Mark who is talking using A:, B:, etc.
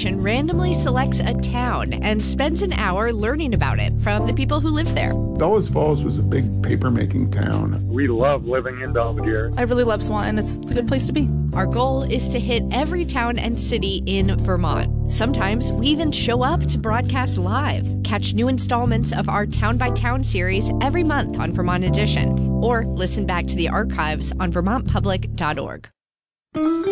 A: Edition randomly selects a town and spends an hour learning about it from the people who live there.
B: Bellows Falls was a big paper-making town.
C: We love living in Belvedere.
D: I really love Swanton. It's a good place to be.
A: Our goal is to hit every town and city in Vermont. Sometimes we even show up to broadcast live. Catch new installments of our Town by Town series every month on Vermont Edition, or listen back to the archives on vermontpublic.org.